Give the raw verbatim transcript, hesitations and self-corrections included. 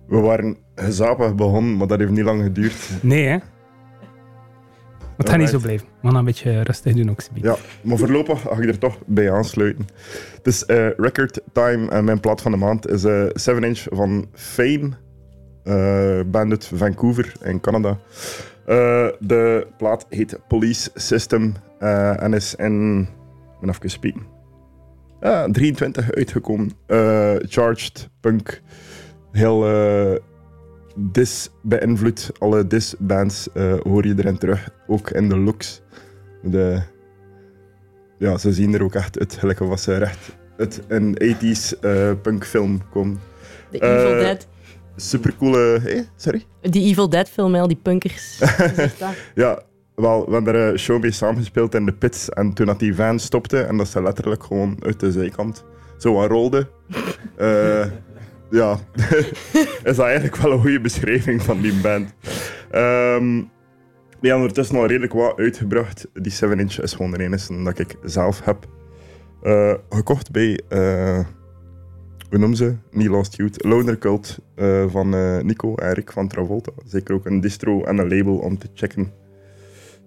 We waren gezapig begonnen, maar dat heeft niet lang geduurd. Nee, hè? Het gaat niet zo blijven. We gaan een beetje rustig doen ook. Ja, maar voorlopig ga ik er toch bij aansluiten. Dus uh, Record Time en mijn plaat van de maand is uh, seven inch van Fame. Uh, band uit Vancouver in Canada. Uh, de plaat heet Police System uh, en is in... Ik ben even spieken. Ja, drieëntwintig uitgekomen. Uh, charged, punk. Heel uh, dis beïnvloed. Alle dis-bands uh, hoor je erin terug. Ook in de looks. De, ja, ze zien er ook echt uit. Gelijk of ze recht uit een tachtiger uh, punkfilm komen. The Evil uh, Dead. Supercoole... Hey, sorry? Die Evil Dead film, al die punkers. Ja, wel, we hebben er een show mee samengespeeld in de pits. En toen dat die van stopte, en dat ze letterlijk gewoon uit de zijkant zo aan rolde. uh, ja, is dat eigenlijk wel een goede beschrijving van die band. Um, die hebben ondertussen al redelijk wat uitgebracht. Die seven inch is gewoon de enige dat ik zelf heb uh, gekocht bij... Uh, hoe noemen ze? Niet Lost Youth. Loner Cult uh, van uh, Nico en Rick van Travolta. Zeker ook een distro en een label om te checken.